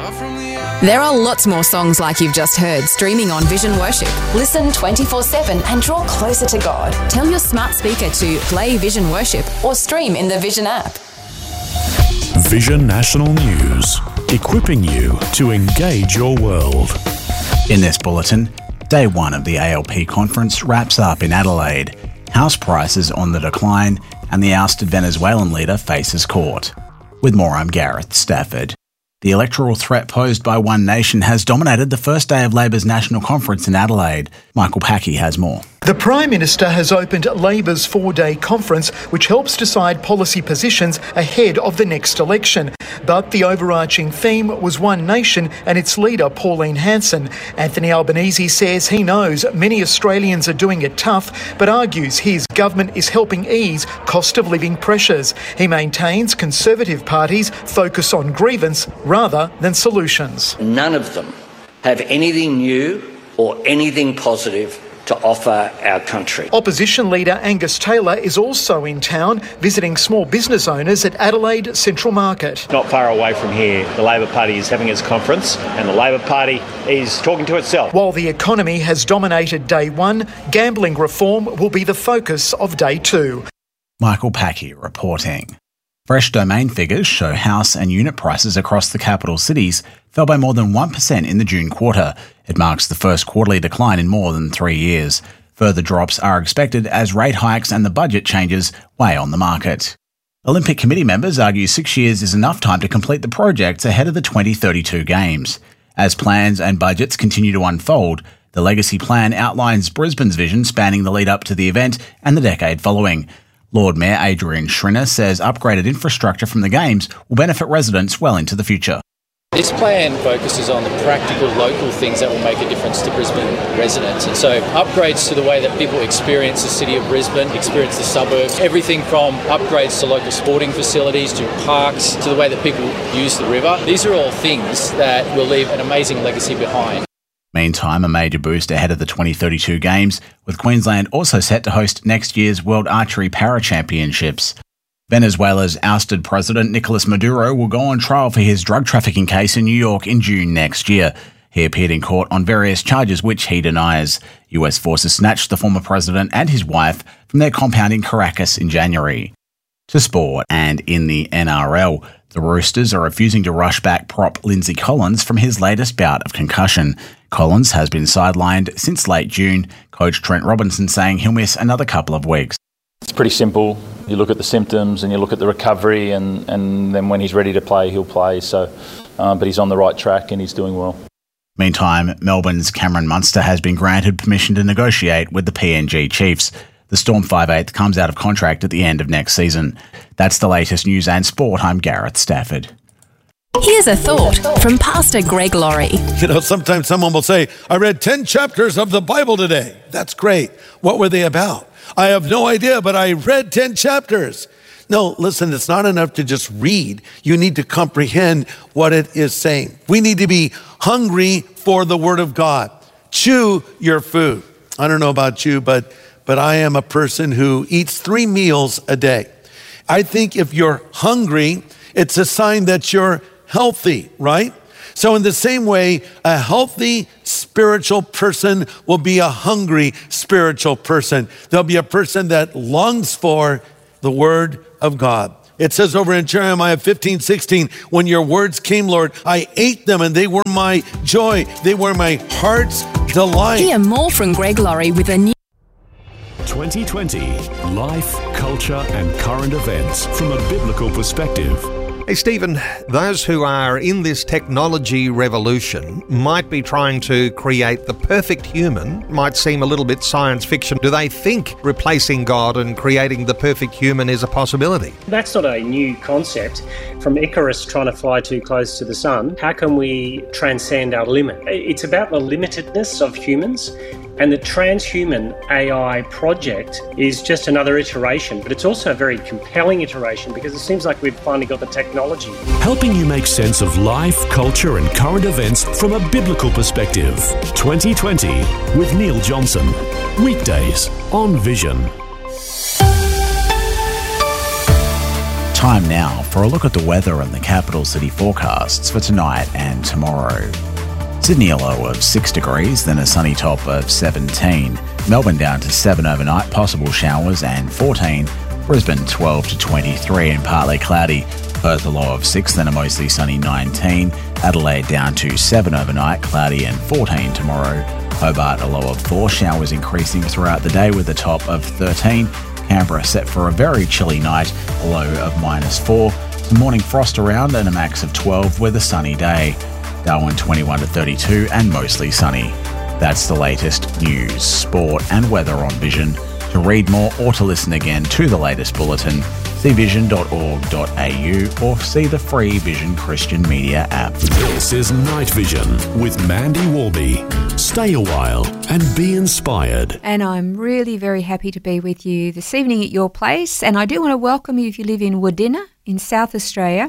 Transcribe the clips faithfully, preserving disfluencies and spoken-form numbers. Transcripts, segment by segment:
There are lots more songs like you've just heard streaming on Vision Worship. Listen twenty-four seven and draw closer to God. Tell your smart speaker to play Vision Worship or stream in the Vision app. Vision National News, equipping you to engage your world. In this bulletin, day one of the A L P conference wraps up in Adelaide. House prices on the decline and the ousted Venezuelan leader faces court. With more, I'm Gareth Stafford. The electoral threat posed by One Nation has dominated the first day of Labor's national conference in Adelaide. Michael Packey has more. The Prime Minister has opened Labor's four-day conference, which helps decide policy positions ahead of the next election. But the overarching theme was One Nation and its leader, Pauline Hanson. Anthony Albanese says he knows many Australians are doing it tough, but argues his government is helping ease cost of living pressures. He maintains Conservative parties focus on grievance rather than solutions. None of them have anything new or anything positive to offer our country. Opposition leader Angus Taylor is also in town, visiting small business owners at Adelaide Central Market. Not far away from here, the Labor Party is having its conference and the Labor Party is talking to itself. While the economy has dominated day one, gambling reform will be the focus of day two. Michael Packey reporting. Fresh domain figures show house and unit prices across the capital cities fell by more than one percent in the June quarter. It marks the first quarterly decline in more than three years. Further drops are expected as rate hikes and the budget changes weigh on the market. Olympic Committee members argue six years is enough time to complete the projects ahead of the twenty thirty-two Games. As plans and budgets continue to unfold, the Legacy Plan outlines Brisbane's vision spanning the lead up to the event and the decade following. Lord Mayor Adrian Schrinner says upgraded infrastructure from the Games will benefit residents well into the future. This plan focuses on the practical local things that will make a difference to Brisbane residents. And so upgrades to the way that people experience the city of Brisbane, experience the suburbs, everything from upgrades to local sporting facilities, to parks, to the way that people use the river. These are all things that will leave an amazing legacy behind. Meantime, a major boost ahead of the twenty thirty-two Games, with Queensland also set to host next year's World Archery Para Championships. Venezuela's ousted president Nicolas Maduro will go on trial for his drug trafficking case in New York in June next year. He appeared in court on various charges which he denies. U S forces snatched the former president and his wife from their compound in Caracas in January. To sport, and in the N R L, the Roosters are refusing to rush back prop Lindsay Collins from his latest bout of concussion. Collins has been sidelined since late June, coach Trent Robinson saying he'll miss another couple of weeks. It's pretty simple. You look at the symptoms and you look at the recovery, and, and then when he's ready to play, he'll play. So, um, but he's on the right track and he's doing well. Meantime, Melbourne's Cameron Munster has been granted permission to negotiate with the P N G Chiefs. The Storm five eighth comes out of contract at the end of next season. That's the latest news and sport. I'm Gareth Stafford. Here's a thought from Pastor Greg Laurie. You know, sometimes someone will say, I read ten chapters of the Bible today. That's great. What were they about? I have no idea, but I read ten chapters. No, listen, it's not enough to just read. You need to comprehend what it is saying. We need to be hungry for the Word of God. Chew your food. I don't know about you, but, but I am a person who eats three meals a day. I think if you're hungry, it's a sign that you're healthy, right? So in the same way, a healthy spiritual person will be a hungry spiritual person. There'll be a person that longs for the Word of God. It says over in Jeremiah fifteen sixteen, when your words came, Lord, I ate them and they were my joy. They were my heart's delight. Hear more from Greg Laurie with a new twenty twenty Life, Culture and Current Events from a Biblical Perspective. Hey, Stephen, those who are in this technology revolution might be trying to create the perfect human. Might seem a little bit science fiction. Do they think replacing God and creating the perfect human is a possibility? That's not a new concept. From Icarus trying to fly too close to the sun, how can we transcend our limit? It's about the limitedness of humans. And the Transhuman A I project is just another iteration, but it's also a very compelling iteration because it seems like we've finally got the technology. Helping you make sense of life, culture and current events from a biblical perspective. twenty twenty with Neil Johnson. Weekdays on Vision. Time now for a look at the weather and the capital city forecasts for tonight and tomorrow. Sydney a low of six degrees, then a sunny top of seventeen. Melbourne down to seven overnight, possible showers, and fourteen. Brisbane twelve to twenty-three and partly cloudy. Perth a low of six, then a mostly sunny nineteen. Adelaide down to seven overnight, cloudy, and fourteen tomorrow. Hobart a low of four, showers increasing throughout the day with a top of thirteen. Canberra set for a very chilly night, a low of minus four. Some morning frost around and a max of twelve with a sunny day. Darwin twenty-one to thirty-two and mostly sunny. That's the latest news, sport and weather on Vision. To read more or to listen again to the latest bulletin, see vision dot org dot a u or see the free Vision Christian Media app. This is Night Vision with Mandy Warby. Stay a while and be inspired. And I'm really very happy to be with you this evening at your place. And I do want to welcome you if you live in Wodinna in South Australia.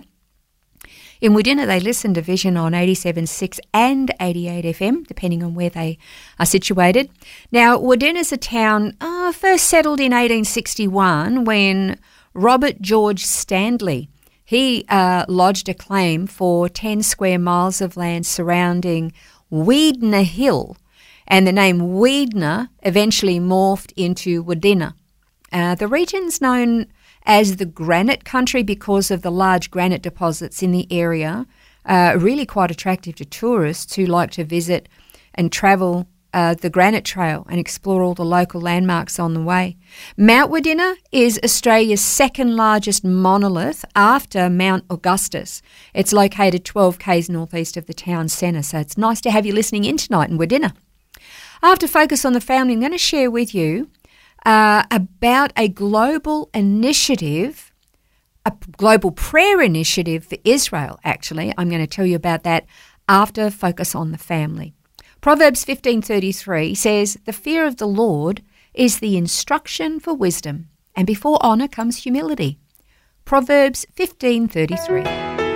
In Wodinna, they listen to Vision on eighty-seven point six and eighty-eight F M, depending on where they are situated. Now, Wodinna's a town uh, first settled in eighteen sixty-one when Robert George Stanley, he uh, lodged a claim for ten square miles of land surrounding Weedner Hill, and the name Weedner eventually morphed into Wodinna. Uh, the region's known as the granite country because of the large granite deposits in the area, uh, really quite attractive to tourists who like to visit and travel uh, the Granite Trail and explore all the local landmarks on the way. Mount Wodinna is Australia's second largest monolith after Mount Augustus. It's located twelve kays northeast of the town centre, so it's nice to have you listening in tonight in Wodinna. After Focus on the Family, I'm going to share with you Uh, about a global initiative, a global prayer initiative for Israel, actually. I'm going to tell you about that after Focus on the Family. Proverbs fifteen thirty-three says, "The fear of the Lord is the instruction for wisdom, and before honour comes humility." Proverbs fifteen thirty-three.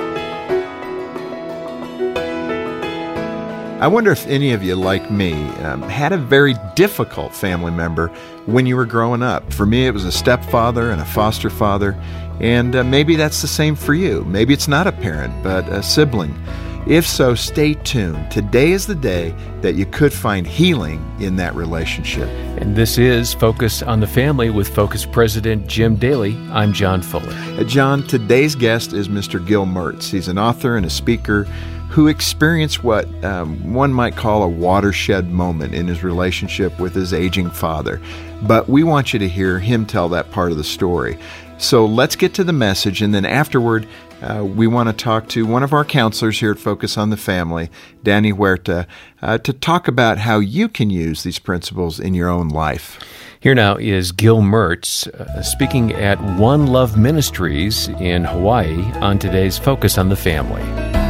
I wonder if any of you, like me, um, had a very difficult family member when you were growing up. For me, it was a stepfather and a foster father, and uh, maybe that's the same for you. Maybe it's not a parent, but a sibling. If so, stay tuned. Today is the day that you could find healing in that relationship. And this is Focus on the Family with Focus President Jim Daly. I'm John Fuller. Uh, John, today's guest is Mister Gil Mertz. He's an author and a speaker who experienced what um, one might call a watershed moment in his relationship with his aging father. But we want you to hear him tell that part of the story. So let's get to the message, and then afterward, uh, we want to talk to one of our counselors here at Focus on the Family, Danny Huerta, uh, to talk about how you can use these principles in your own life. Here now is Gil Mertz uh, speaking at One Love Ministries in Hawaii on today's Focus on the Family.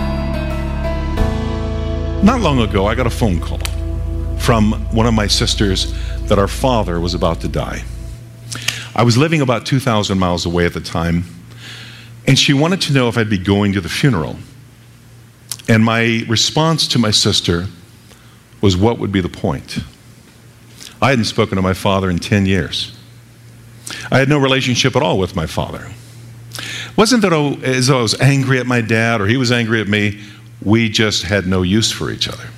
Not long ago, I got a phone call from one of my sisters that our father was about to die. I was living about two thousand miles away at the time, and she wanted to know if I'd be going to the funeral. And my response to my sister was, what would be the point? I hadn't spoken to my father in ten years. I had no relationship at all with my father. It wasn't that I, as though I was angry at my dad or he was angry at me. We just had no use for each other.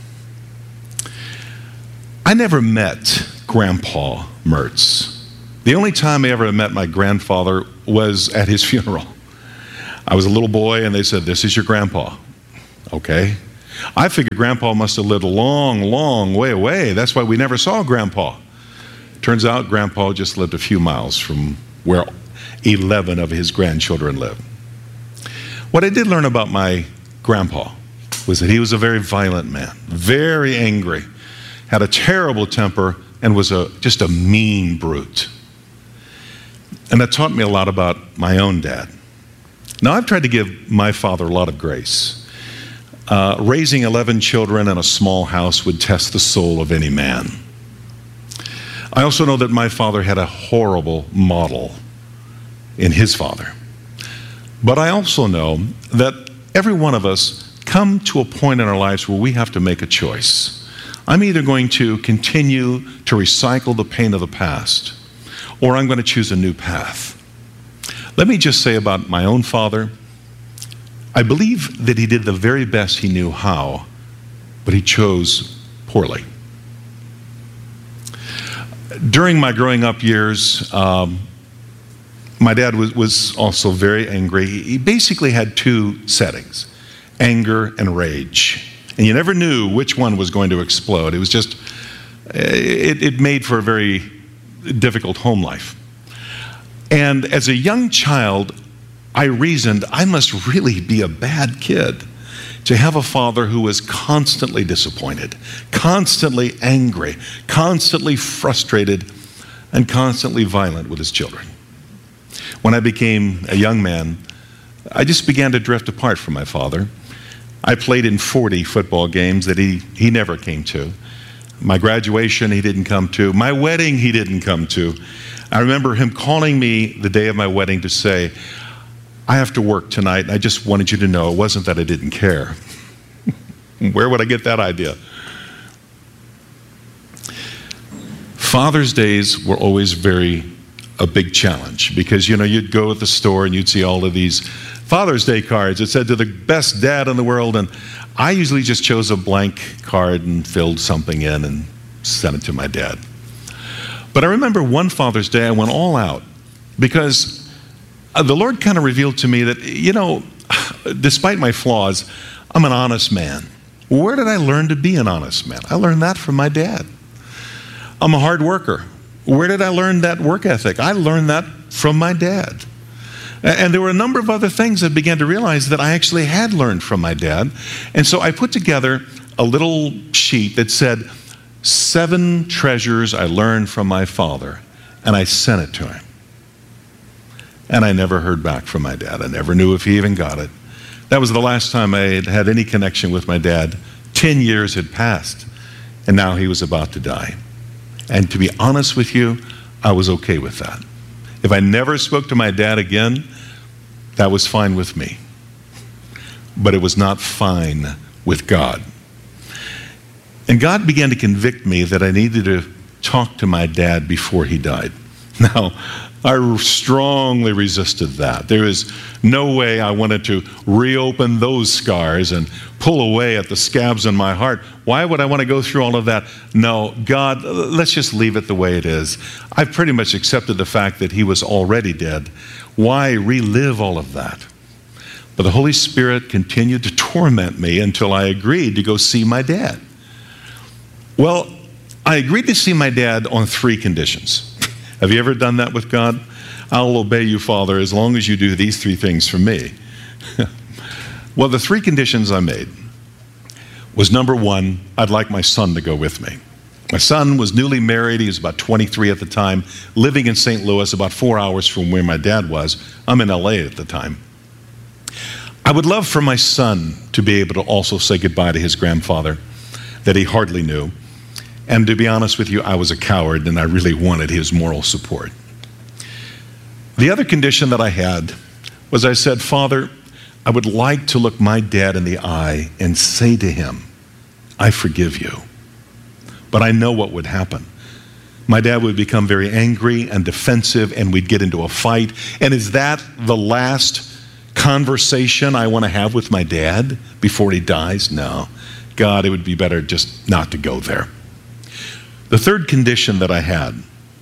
I never met Grandpa Mertz. The only time I ever met my grandfather was at his funeral. I was a little boy and they said, "This is your grandpa." Okay. I figured Grandpa must have lived a long, long way away. That's why we never saw Grandpa. Turns out Grandpa just lived a few miles from where eleven of his grandchildren live. What I did learn about my grandpa was that he was a very violent man, very angry, had a terrible temper, and was a just a mean brute. And that taught me a lot about my own dad. Now, I've tried to give my father a lot of grace. Uh, raising eleven children in a small house would test the soul of any man. I also know that my father had a horrible model in his father. But I also know that every one of us come to a point in our lives where we have to make a choice. I'm either going to continue to recycle the pain of the past, or I'm going to choose a new path. Let me just say about my own father, I believe that he did the very best he knew how, but he chose poorly. During my growing up years, um, my dad was, was also very angry. He basically had two settings, anger and rage. And you never knew which one was going to explode. It was just, it, it made for a very difficult home life. And as a young child, I reasoned I must really be a bad kid to have a father who was constantly disappointed, constantly angry, constantly frustrated, and constantly violent with his children. When I became a young man, I just began to drift apart from my father. I played in forty football games that he, he never came to. My graduation, he didn't come to. My wedding, he didn't come to. I remember him calling me the day of my wedding to say, I have to work tonight, and I just wanted you to know it wasn't that I didn't care. Where would I get that idea? Father's Days were always very a big challenge because, you know, you'd go at the store and you'd see all of these Father's Day cards that said to the best dad in the world, and I usually just chose a blank card and filled something in and sent it to my dad. But I remember one Father's Day I went all out because Uh, the Lord kind of revealed to me that, you know, despite my flaws, I'm an honest man. Where did I learn to be an honest man? I learned that from my dad. I'm a hard worker. Where did I learn that work ethic? I learned that from my dad. And there were a number of other things I began to realize that I actually had learned from my dad. And so I put together a little sheet that said, seven treasures I learned from my father, and I sent it to him. And I never heard back from my dad. I never knew if he even got it. That was the last time I had had any connection with my dad. Ten years had passed, and now he was about to die. And to be honest with you, I was okay with that. If I never spoke to my dad again, that was fine with me. But it was not fine with God. And God began to convict me that I needed to talk to my dad before he died. Now, I strongly resisted that. There is no way I wanted to reopen those scars and pull away at the scabs in my heart. Why would I want to go through all of that? No, God, let's just leave it the way it is. I've pretty much accepted the fact that he was already dead. Why relive all of that? But the Holy Spirit continued to torment me until I agreed to go see my dad. Well, I agreed to see my dad on three conditions. Have you ever done that with God? I'll obey you, Father, as long as you do these three things for me. Well, the three conditions I made was, number one, I'd like my son to go with me. My son was newly married. He was about twenty-three at the time, living in Saint Louis, about four hours from where my dad was. I'm in L A at the time. I would love for my son to be able to also say goodbye to his grandfather that he hardly knew. And to be honest with you, I was a coward and I really wanted his moral support. The other condition that I had was I said, Father, I would like to look my dad in the eye and say to him, I forgive you. But I know what would happen. My dad would become very angry and defensive and we'd get into a fight. And is that the last conversation I want to have with my dad before he dies? No. God, it would be better just not to go there. The third condition that I had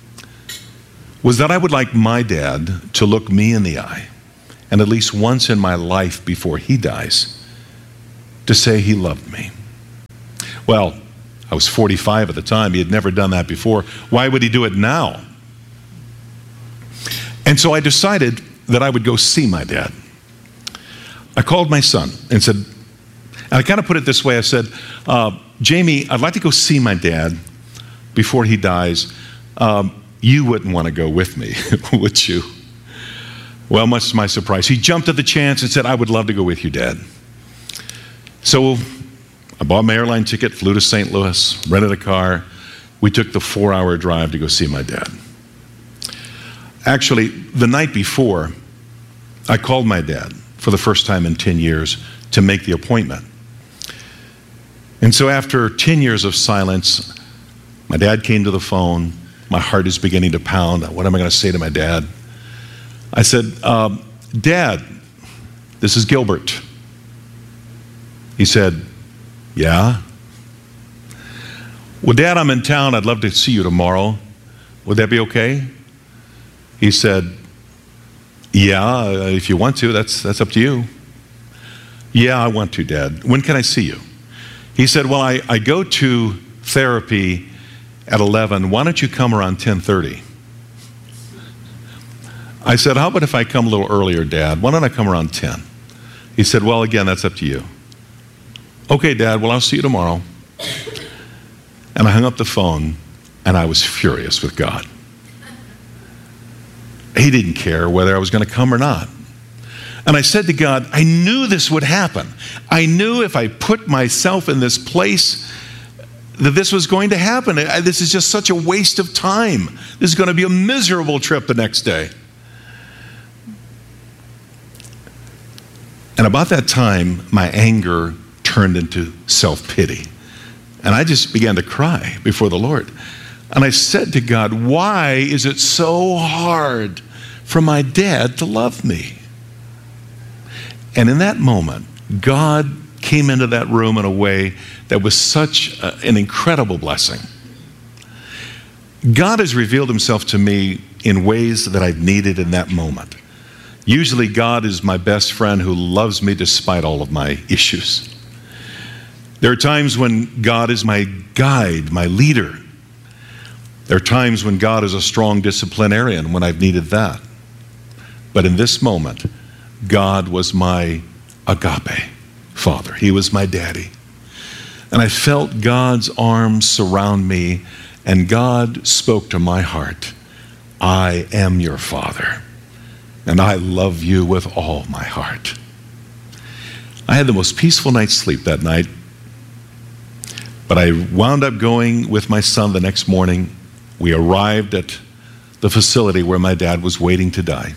was that I would like my dad to look me in the eye, and at least once in my life before he dies, to say he loved me. Well, I was forty-five at the time. He had never done that before. Why would he do it now? And so I decided that I would go see my dad. I called my son and said, and I kind of put it this way, I said, uh, Jamie, I'd like to go see my dad before he dies. Um, you wouldn't want to go with me, would you? Well, much to my surprise, he jumped at the chance and said, I would love to go with you, Dad. So I bought my airline ticket, flew to Saint Louis, rented a car. We took the four-hour drive to go see my dad. Actually, the night before, I called my dad for the first time in ten years to make the appointment. And so after ten years of silence, my dad came to the phone. My heart is beginning to pound. What am I going to say to my dad? I said, um, Dad, this is Gilbert. He said, yeah? Well, Dad, I'm in town. I'd love to see you tomorrow. Would that be okay? He said, yeah, if you want to, that's, that's up to you. Yeah, I want to, Dad. When can I see you? He said, well, I, I go to therapy at eleven. Why don't you come around ten thirty? I said, how about if I come a little earlier, Dad? Why don't I come around ten? He said, well, again, that's up to you. Okay, Dad, well, I'll see you tomorrow. And I hung up the phone, and I was furious with God. He didn't care whether I was going to come or not. And I said to God, I knew this would happen. I knew if I put myself in this place that this was going to happen. This is just such a waste of time. This is going to be a miserable trip the next day. And about that time, my anger turned into self-pity. And I just began to cry before the Lord. And I said to God, why is it so hard for my dad to love me? And in that moment, God came into that room in a way that was such a, an incredible blessing. God has revealed himself to me in ways that I've needed in that moment. Usually God is my best friend who loves me despite all of my issues. There are times when God is my guide, my leader. There are times when God is a strong disciplinarian when I've needed that. But in this moment, God was my agape father. He was my daddy. And I felt God's arms surround me, and God spoke to my heart, I am your father, and I love you with all my heart. I had the most peaceful night's sleep that night, but I wound up going with my son the next morning. We arrived at the facility where my dad was waiting to die.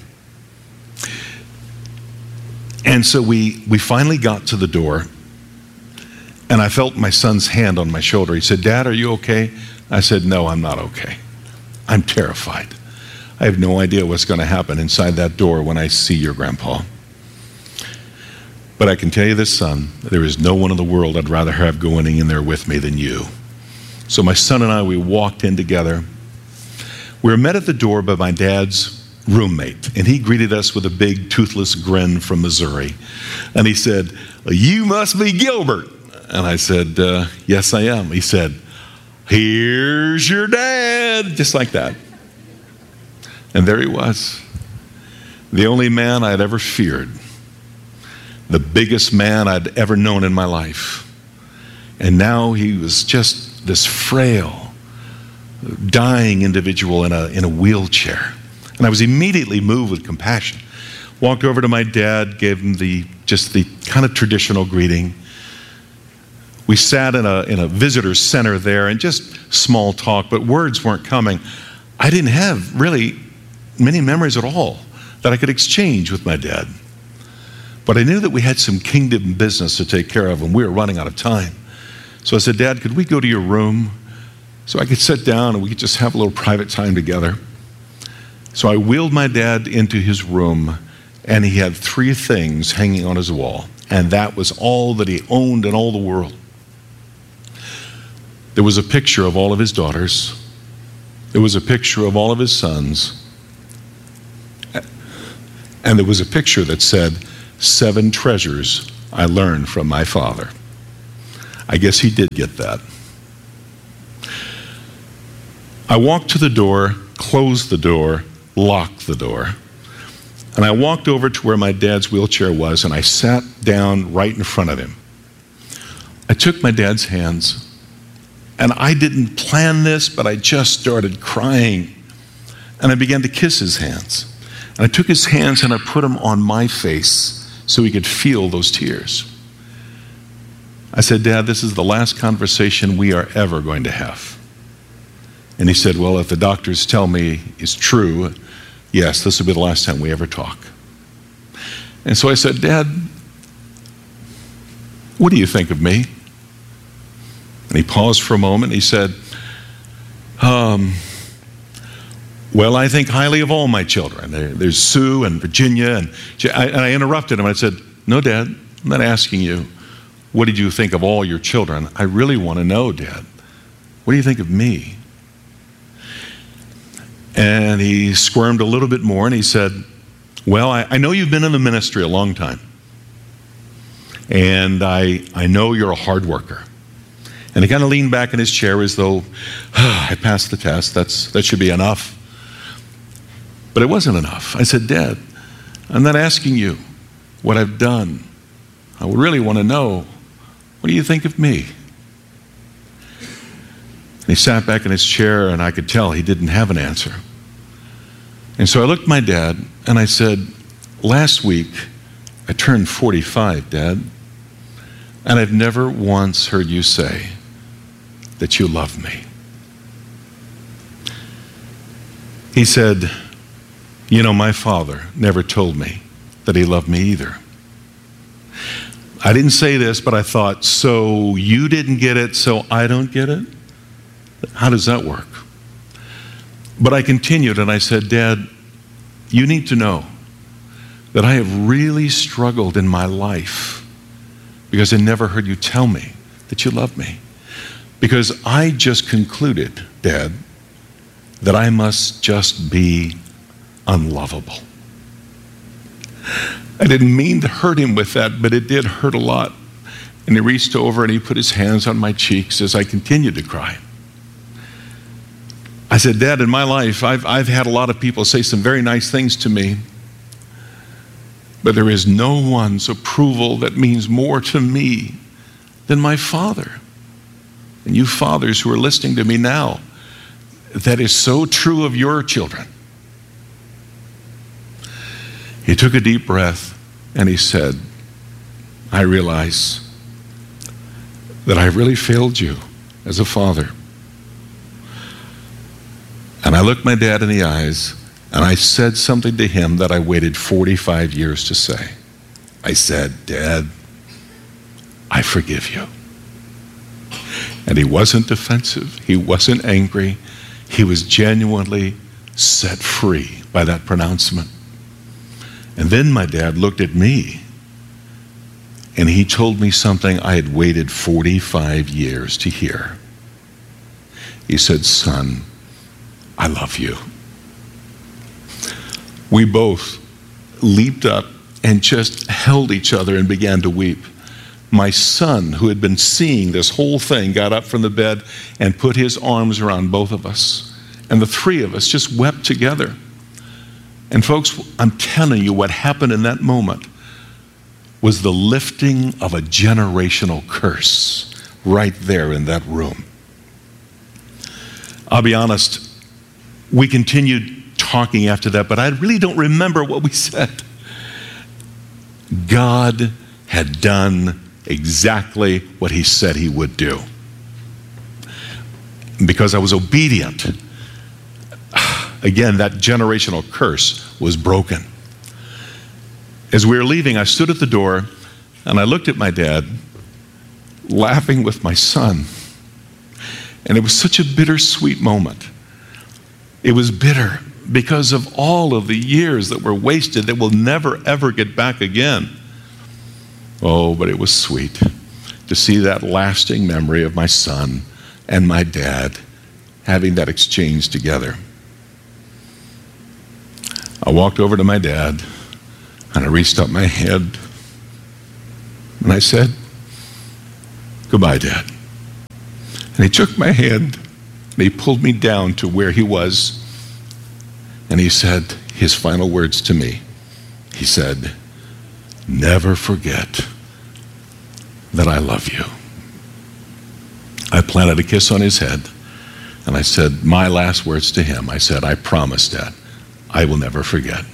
And so we, we finally got to the door, and I felt my son's hand on my shoulder. He said, Dad, are you okay? I said, no, I'm not okay. I'm terrified. I have no idea what's going to happen inside that door when I see your grandpa. But I can tell you this, son, there is no one in the world I'd rather have going in there with me than you. So my son and I, we walked in together. We were met at the door by my dad's roommate, and he greeted us with a big toothless grin from Missouri. And he said, you must be Gilbert. And I said, uh, yes, I am. He said, here's your dad, just like that. And there he was, the only man I'd ever feared, the biggest man I'd ever known in my life. And now he was just this frail, dying individual in a, in a wheelchair. And I was immediately moved with compassion. Walked over to my dad, gave him the just the kind of traditional greeting. We sat in a in a visitor center there, and just small talk, but words weren't coming. I didn't have really many memories at all that I could exchange with my dad. But I knew that we had some kingdom business to take care of, and we were running out of time. So I said, Dad, could we go to your room so I could sit down and we could just have a little private time together? So I wheeled my dad into his room, and he had three things hanging on his wall, and that was all that he owned in all the world. There was a picture of all of his daughters. There was a picture of all of his sons. And there was a picture that said, seven treasures I learned from my father. I guess he did get that. I walked to the door, closed the door, locked the door, and I walked over to where my dad's wheelchair was, and I sat down right in front of him. I took my dad's hands, and I didn't plan this, but I just started crying, and I began to kiss his hands. And I took his hands and I put them on my face so he could feel those tears. I said, Dad, this is the last conversation we are ever going to have. And he said, well, if the doctors tell me it's true, yes, this will be the last time we ever talk. And so I said, Dad, what do you think of me? And he paused for a moment. He said, um, Well, I think highly of all my children. There, there's Sue and Virginia. And, she, I, and I interrupted him. I said, no, Dad, I'm not asking you, what did you think of all your children? I really want to know, Dad. What do you think of me? And he squirmed a little bit more and he said, well, I, I know you've been in the ministry a long time. And I, I know you're a hard worker. And he kind of leaned back in his chair as though, oh, I passed the test. That's, that should be enough. But it wasn't enough. I said, Dad, I'm not asking you what I've done. I would really want to know, what do you think of me? And he sat back in his chair, and I could tell he didn't have an answer. And so I looked at my dad, and I said, last week, I turned forty-five, Dad, and I've never once heard you say that you love me. He said, you know, my father never told me that he loved me either. I didn't say this, but I thought, so you didn't get it, so I don't get it? How does that work? But I continued and I said, Dad, you need to know that I have really struggled in my life because I never heard you tell me that you love me. Because I just concluded, Dad, that I must just be unlovable. I didn't mean to hurt him with that, but it did hurt a lot. And he reached over and he put his hands on my cheeks as I continued to cry. I said, Dad, in my life, I've, I've had a lot of people say some very nice things to me, but there is no one's approval that means more to me than my father. And you fathers who are listening to me now, that is so true of your children. He took a deep breath and he said, I realize that I really failed you as a father. And I looked my dad in the eyes and I said something to him that I waited forty-five years to say. I said, Dad, I forgive you. And he wasn't defensive. He wasn't angry. He was genuinely set free by that pronouncement. And then my dad looked at me and he told me something I had waited forty-five years to hear. He said, son, I love you. We both leaped up and just held each other and began to weep. My son, who had been seeing this whole thing, got up from the bed and put his arms around both of us. And the three of us just wept together. And folks, I'm telling you, what happened in that moment was the lifting of a generational curse right there in that room. I'll be honest, we continued talking after that, but I really don't remember what we said. God had done exactly what he said he would do. Because I was obedient, again, that generational curse was broken. As we were leaving, I stood at the door and I looked at my dad, laughing with my son. And it was such a bittersweet moment. It was bitter because of all of the years that were wasted that will never, ever get back again. Oh, but it was sweet to see that lasting memory of my son and my dad having that exchange together. I walked over to my dad and I reached up my hand and I said, goodbye, Dad. And he took my hand and he pulled me down to where he was. And he said his final words to me. He said, never forget that I love you. I planted a kiss on his head and I said my last words to him. I said, I promise, Dad, I will never forget.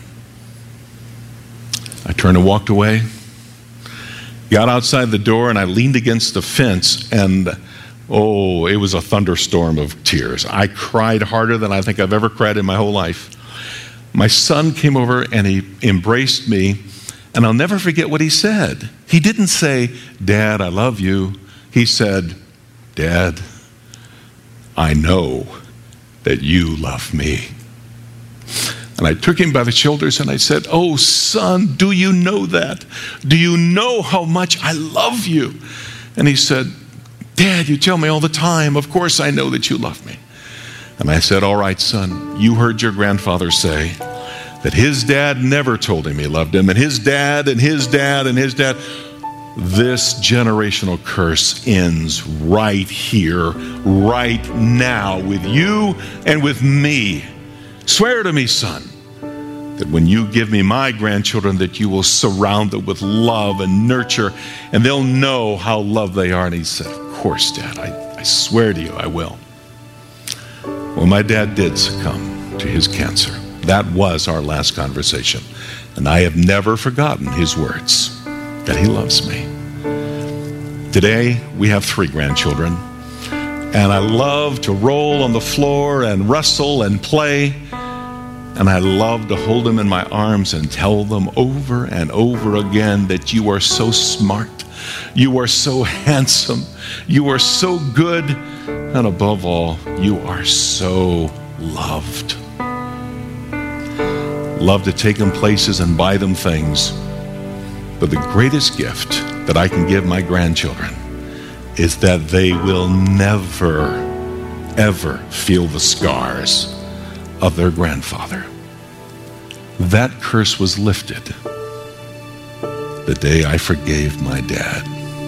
I turned and walked away, got outside the door, and I leaned against the fence, and oh, it was a thunderstorm of tears. I cried harder than I think I've ever cried in my whole life. My son came over and he embraced me, and I'll never forget what he said. He didn't say, Dad, I love you. He said, Dad, I know that you love me. And I took him by the shoulders and I said, "Oh, son, do you know that? Do you know how much I love you?" And he said, "Dad, you tell me all the time. Of course I know that you love me." And I said, "All right, son, you heard your grandfather say that his dad never told him he loved him, and his dad and his dad and his dad. This generational curse ends right here, right now, with you and with me. Swear to me, son, that when you give me my grandchildren, that you will surround them with love and nurture, and they'll know how loved they are." And he said, "Of course, Dad, I, I swear to you, I will." Well, my dad did succumb to his cancer. That was our last conversation. And I have never forgotten his words, that he loves me. Today, we have three grandchildren. And I love to roll on the floor and wrestle and play. And I love to hold them in my arms and tell them over and over again that you are so smart, you are so handsome, you are so good, and above all, you are so loved. Love to take them places and buy them things. But the greatest gift that I can give my grandchildren is that they will never, ever feel the scars of their grandfather. That curse was lifted the day I forgave my dad.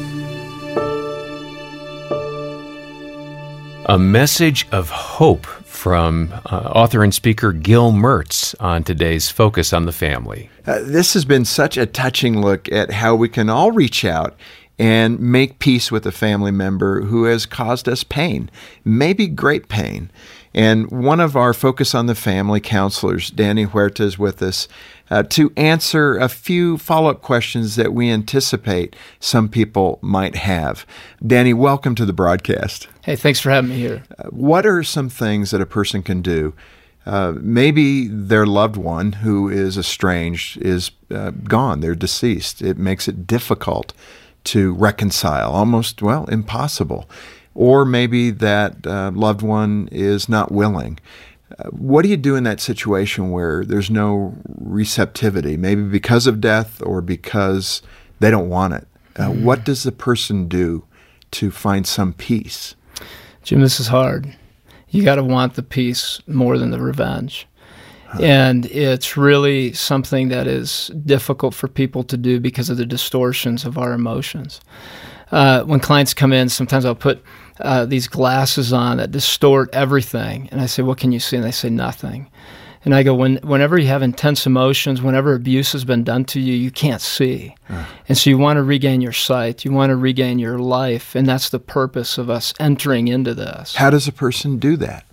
A message of hope from uh, author and speaker Gil Mertz on today's Focus on the Family. Uh, this has been such a touching look at how we can all reach out and make peace with a family member who has caused us pain, maybe great pain. And one of our Focus on the Family counselors, Danny Huerta, is with us uh, to answer a few follow-up questions that we anticipate some people might have. Danny, welcome to the broadcast. Hey, thanks for having me here. Uh, what are some things that a person can do? Uh, maybe their loved one who is estranged is uh, gone, they're deceased. It makes it difficult to reconcile, almost, well, impossible. Or maybe that uh, loved one is not willing. Uh, what do you do in that situation where there's no receptivity, maybe because of death or because they don't want it? Uh, mm. What does the person do to find some peace? Jim, this is hard. You got to want the peace more than the revenge. Huh. And it's really something that is difficult for people to do because of the distortions of our emotions. Uh, when clients come in, sometimes I'll put uh, these glasses on that distort everything. And I say, "What can you see?" And they say, "Nothing." And I go, when, whenever you have intense emotions, whenever abuse has been done to you, you can't see. Uh. And so you want to regain your sight. You want to regain your life. And that's the purpose of us entering into this. How does a person do that?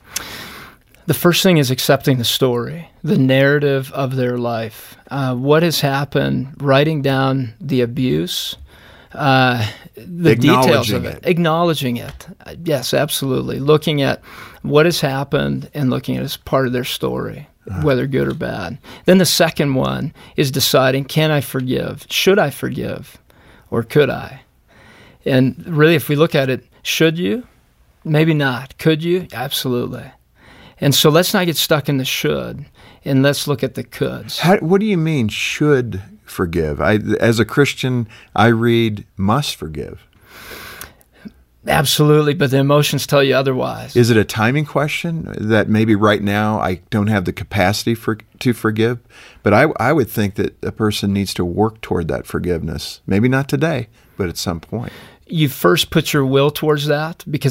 The first thing is accepting the story, the narrative of their life. Uh, what has happened, writing down the abuse, uh, the details of it, it, acknowledging it. Uh, yes, absolutely. Looking at what has happened and looking at it as part of their story, uh-huh. whether good or bad. Then the second one is deciding, can I forgive? Should I forgive? Or could I? And really, if we look at it, should you? Maybe not. Could you? Absolutely. And so let's not get stuck in the should, and let's look at the coulds. How, what do you mean, should forgive? I, as a Christian, I read must forgive. Absolutely, but the emotions tell you otherwise. Is it a timing question that maybe right now I don't have the capacity for to forgive? But I, I would think that a person needs to work toward that forgiveness. Maybe not today, but at some point. You first put your will towards that, because